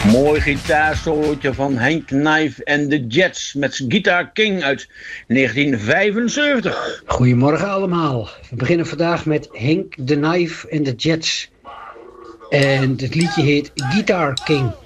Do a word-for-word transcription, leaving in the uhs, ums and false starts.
Mooi gitaarsolootje van Henk Knife en de Jets met Guitar King uit negentien vijfenzeventig. Goedemorgen allemaal. We beginnen vandaag met Henk de Knife en de Jets. En het liedje heet Guitar King.